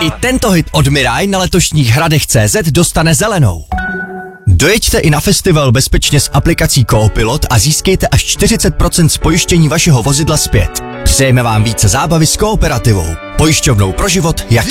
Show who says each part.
Speaker 1: I tento hit od Mirai na letošních Hradech.cz dostane zelenou. Dojeďte i na festival bezpečně s aplikací Koopilot a získejte až 40% z pojištění vašeho vozidla zpět. Přejeme vám více zábavy s Kooperativou, pojišťovnou pro život jak